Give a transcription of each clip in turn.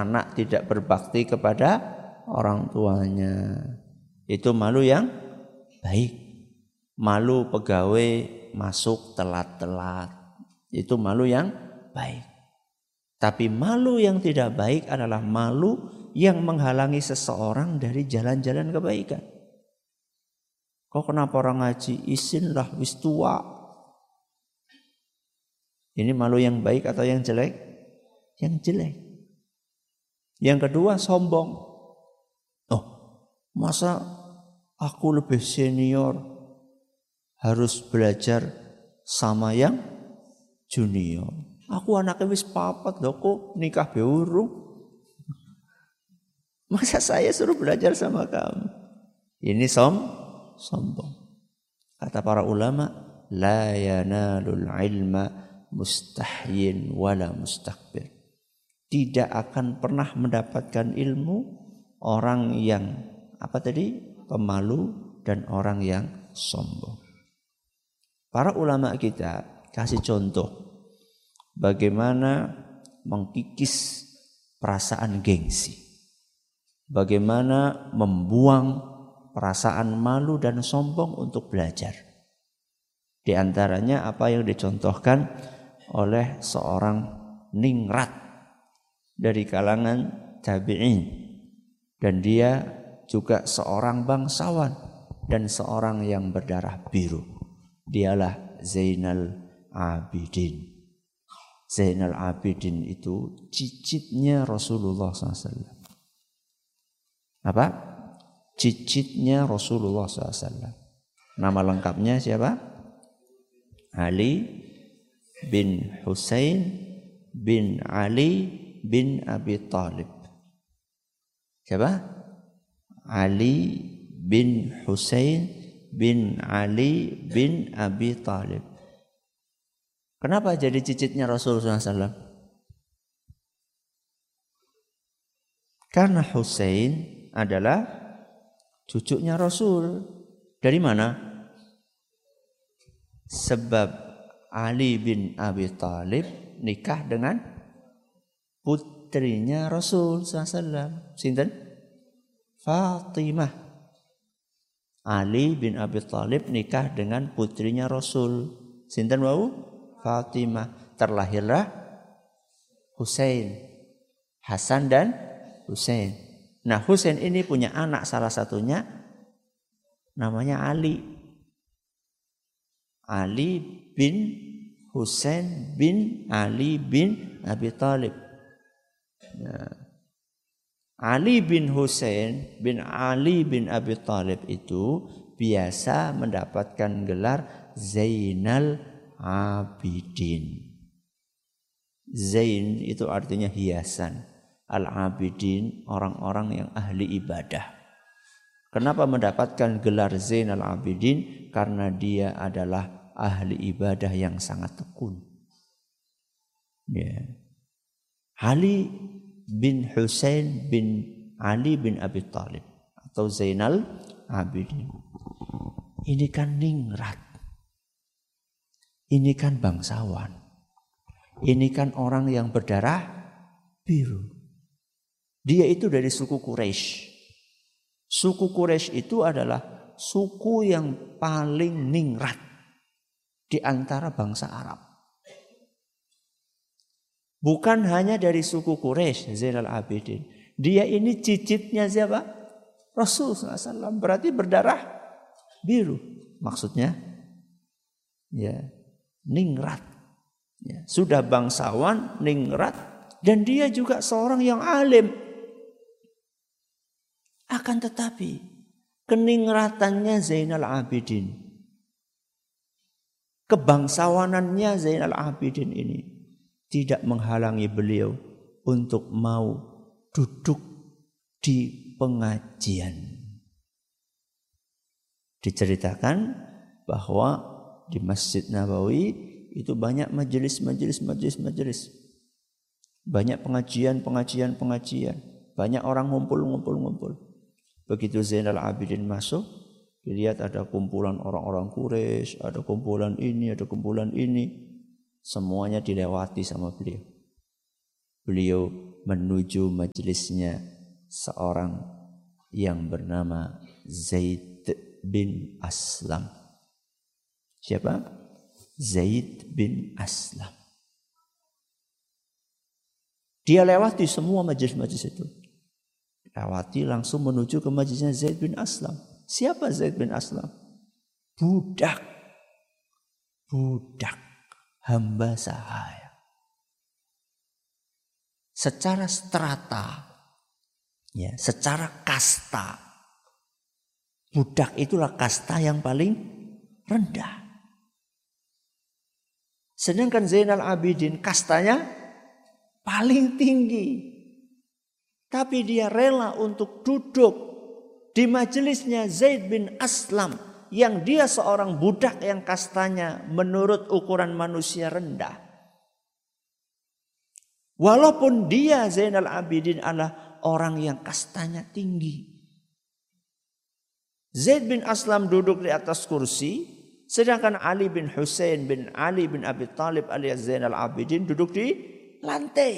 anak tidak berbakti kepada orang tuanya. Itu malu yang baik. Malu pegawai masuk telat-telat. Itu malu yang baik. Tapi malu yang tidak baik adalah malu yang menghalangi seseorang dari jalan-jalan kebaikan. Kok kenapa orang ngaji? Isin lah, wis tua. Ini malu yang baik atau yang jelek? Yang jelek. Yang kedua, sombong. Oh, masa aku lebih senior harus belajar sama yang junior? Aku anaknya wis papat lho, kok nikah beurung. Masa saya suruh belajar sama kamu? Ini sombong. Kata para ulama, la yanalul ilma mustahyin wala mustakbir. Tidak akan pernah mendapatkan ilmu orang yang pemalu dan orang yang sombong. Para ulama kita kasih contoh bagaimana mengkikis perasaan gengsi. Bagaimana membuang perasaan malu dan sombong untuk belajar. Di antaranya apa yang dicontohkan oleh seorang ningrat dari kalangan tabi'in. Dan dia juga seorang bangsawan dan seorang yang berdarah biru. Dialah Zainal Abidin. Zainal Abidin itu cicitnya Rasulullah SAW. Apa? Cicitnya Rasulullah SAW. Nama lengkapnya siapa? Ali bin Husain bin Ali bin Abi Thalib. Siapa? Ali bin Husain bin Ali bin Abi Thalib. Kenapa jadi cicitnya Rasulullah SAW? Karena Husain adalah cucunya Rasul. Dari mana? Sebab Ali bin Abi Thalib nikah dengan putrinya Rasul SAW. Sinten? Fatimah. Ali bin Abi Thalib nikah dengan putrinya Rasul. Sinten wau? Fatimah. Terlahirlah Husain. Hasan dan Husain. Nah, Husain ini punya anak salah satunya namanya Ali. Ali bin Husain bin Ali bin Abi Thalib. Nah, Ali bin Husain bin Ali bin Abi Thalib itu biasa mendapatkan gelar Zainal Abidin. Zain itu artinya hiasan. Al-Abidin, orang-orang yang ahli ibadah. Kenapa mendapatkan gelar Zainal Abidin? Karena dia adalah ahli ibadah yang sangat tekun. Ya. Ali bin Husain bin Ali bin Abi Thalib atau Zainal Abidin. Ini kan ningrat. Ini kan bangsawan. Ini kan orang yang berdarah biru. Dia itu dari suku Quraisy. Suku Quraisy itu adalah suku yang paling ningrat di antara bangsa Arab. Bukan hanya dari suku Quraisy, Zainal Abidin. Dia ini cicitnya siapa? Rasul SAW. Berarti berdarah biru. Maksudnya, ya, ningrat. Ya, sudah bangsawan, ningrat, dan dia juga seorang yang alim. Akan tetapi keningratannya Zainal Abidin, kebangsawanannya Zainal Abidin ini tidak menghalangi beliau untuk mau duduk di pengajian. Diceritakan bahwa di Masjid Nabawi itu banyak majelis. Banyak pengajian. Banyak orang ngumpul. Begitu Zainal Abidin masuk, dilihat ada kumpulan orang-orang Quraisy, ada kumpulan ini. Semuanya dilewati sama beliau. beliau menuju majelisnya seorang yang bernama Zaid bin Aslam. Siapa? Zaid bin Aslam. Dia lewati semua majelis-majelis itu. Lewati langsung menuju ke majelisnya Zaid bin Aslam. Siapa Zaid bin Aslam? Budak hamba sahaya. Secara strata, ya, secara kasta, budak itulah kasta yang paling rendah. Sedangkan Zainal Abidin kastanya paling tinggi. Tapi dia rela untuk duduk di majelisnya Zaid bin Aslam yang dia seorang budak yang kastanya menurut ukuran manusia rendah. Walaupun dia Zainal Abidin adalah orang yang kastanya tinggi. Zaid bin Aslam duduk di atas kursi, sedangkan Ali bin Husain bin Ali bin Abi Thalib alias Zainal Abidin duduk di lantai.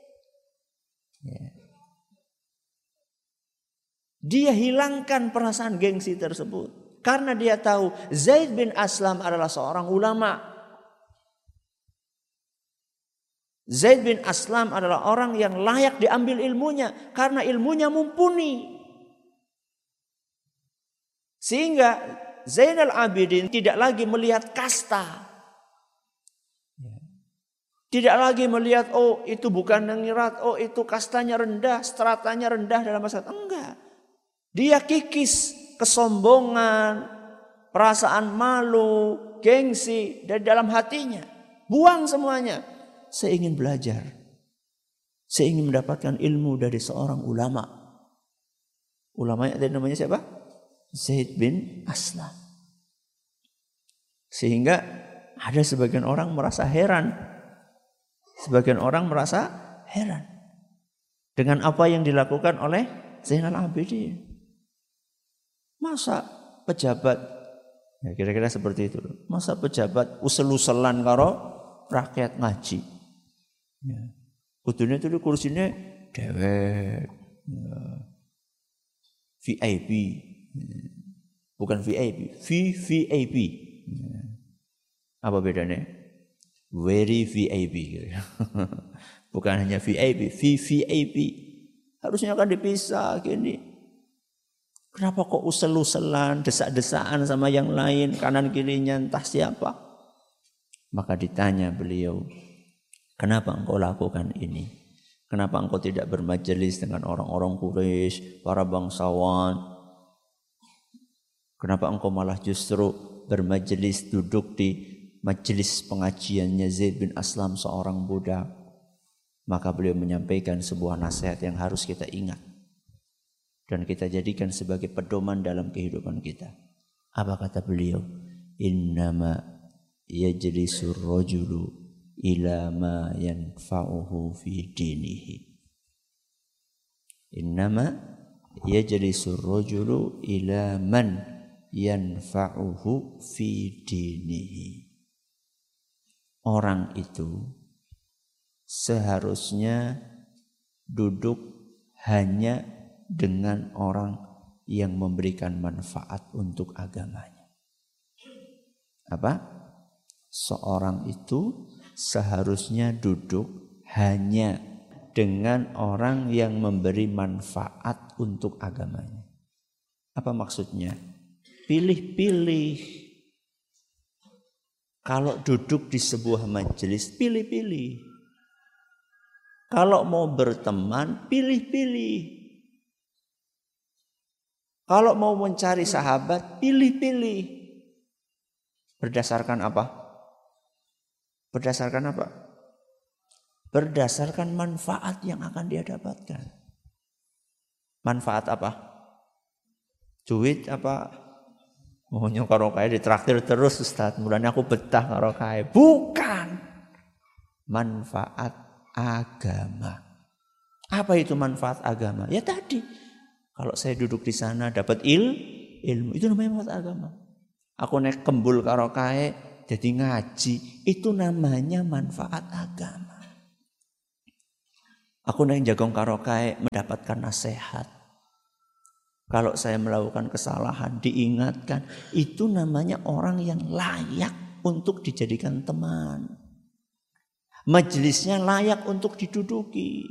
Dia hilangkan perasaan gengsi tersebut. Karena dia tahu Zaid bin Aslam adalah seorang ulama. Zaid bin Aslam adalah orang yang layak diambil ilmunya. Karena ilmunya mumpuni. Sehingga Zainal Abidin tidak lagi melihat kasta. Tidak lagi melihat, oh itu bukan ngengirat, oh itu kastanya rendah, stratanya rendah dalam masalah. Enggak. Dia kikis kesombongan, perasaan malu, gengsi dari dalam hatinya. Buang semuanya. Saya ingin belajar. Saya ingin mendapatkan ilmu dari seorang ulama. Ulamanya tadi namanya siapa? Zaid bin Aslam. Sehingga ada sebagian orang merasa heran. Sebagian orang merasa heran dengan apa yang dilakukan oleh Zainal Abidin. Masa pejabat, ya kira-kira seperti itu. Masa pejabat usel-uselan karo rakyat ngaji. Ya. Kudune itu kursinya dewek. Ya. VIP. Ya. Bukan VIP, VVIP. Ya. Apa bedanya? Very VIP. Bukan hanya VIP, VVIP. Harusnya kan dipisah gini. Kenapa kok usel-uselan, desak-desaan sama yang lain, kanan kirinya entah siapa? Maka ditanya beliau, kenapa engkau lakukan ini? Kenapa engkau tidak bermajelis dengan orang-orang Quraisy, para bangsawan? Kenapa engkau malah justru bermajelis duduk di majelis pengajiannya Zaid bin Aslam seorang budak? Maka beliau menyampaikan sebuah nasihat yang harus kita ingat. Dan kita jadikan sebagai pedoman dalam kehidupan kita. Apa kata beliau? Innama yajlisur rajulu ila ma yanfa'uhu fi dinihi. Innama yajlisur rajulu ila man yanfa'uhu fi dinihi. Orang itu seharusnya duduk hanya dengan orang yang memberikan manfaat untuk agamanya. Apa? Seorang itu seharusnya duduk hanya dengan orang yang memberi manfaat untuk agamanya. Apa maksudnya? Pilih-pilih. Kalau duduk di sebuah majelis, pilih-pilih. Kalau mau berteman, pilih-pilih. Kalau mau mencari sahabat, pilih-pilih. Berdasarkan apa? Berdasarkan apa? Berdasarkan manfaat yang akan dia dapatkan. Manfaat apa? Duit apa? Maunya karokai ditraktir terus Ustaz. Mulanya aku betah karokai. Bukan. Manfaat agama. Apa itu manfaat agama? Ya tadi. Kalau saya duduk di sana dapat ilmu, itu namanya manfaat agama. Aku naik kembul karokai jadi ngaji, itu namanya manfaat agama. Aku nang jagong karo kae mendapatkan nasihat. Kalau saya melakukan kesalahan diingatkan, itu namanya orang yang layak untuk dijadikan teman. Majelisnya layak untuk diduduki.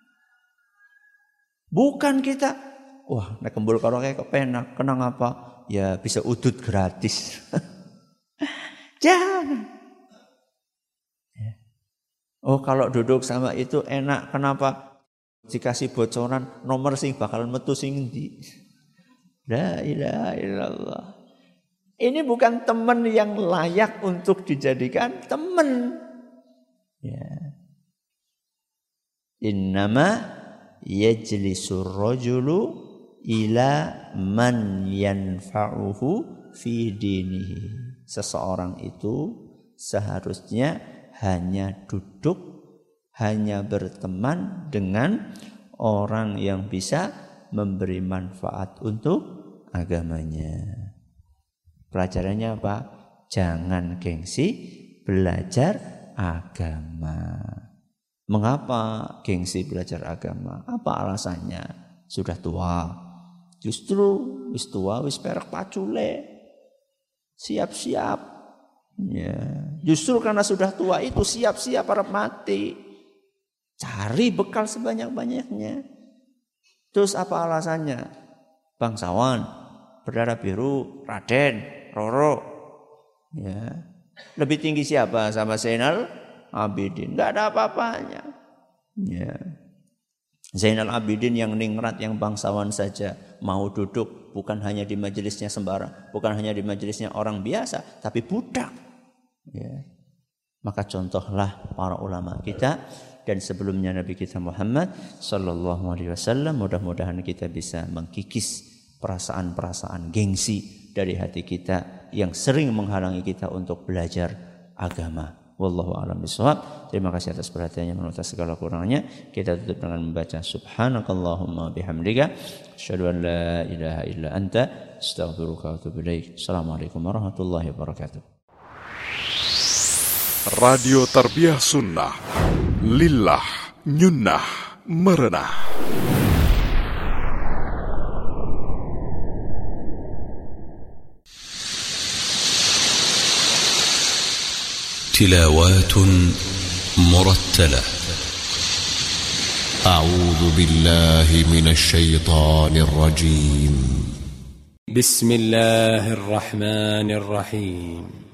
Bukan kita, wah nek kembul karo kae kepenak, kenang apa? Ya bisa udut gratis. Jangan. Oh kalau duduk sama itu enak, kenapa? Dikasih bocoran nomor sing bakal metu sing endi. La ilaha illallah. Ini bukan teman yang layak untuk dijadikan teman. Ya. Innama yajlisur rajulu ila man yanfa'uhu fi dinihi. Seseorang itu seharusnya hanya duduk, hanya berteman dengan orang yang bisa memberi manfaat untuk agamanya. Pelajarannya apa? Jangan gengsi belajar agama. Mengapa gengsi belajar agama? Apa alasannya? Sudah tua. Justru wis tua wis perek pacule. Siap-siap. Ya. Justru karena sudah tua itu siap-siap arep mati. Cari bekal sebanyak-banyaknya. Terus apa alasannya? Bangsawan, berdarah biru, Raden, Roro. Ya. Lebih tinggi siapa sama Zainal Abidin? Enggak ada apa-apanya. Ya. Zainal Abidin yang ningrat, yang bangsawan saja mau duduk bukan hanya di majelisnya sembarang, bukan hanya di majelisnya orang biasa, tapi budak. Ya. Maka contohlah para ulama kita dan sebelumnya Nabi kita Muhammad sallallahu alaihi wasallam. Mudah-mudahan kita bisa mengkikis perasaan-perasaan gengsi dari hati kita yang sering menghalangi kita untuk belajar agama. Wallahu a'lam bishawab. Terima kasih atas perhatiannya, menutup segala kurangnya. Kita tutup dengan membaca subhanakallahumma bihamdika asyhadu an la ilaha illa anta astaghfiruka wa atubu ilaik. Assalamualaikum warahmatullahi wabarakatuh. Radio Tarbiyah Sunnah, lillah, nyunnah, merenah. تلاوات مرتلة. أعوذ بالله من الشيطان الرجيم. بسم الله الرحمن الرحيم.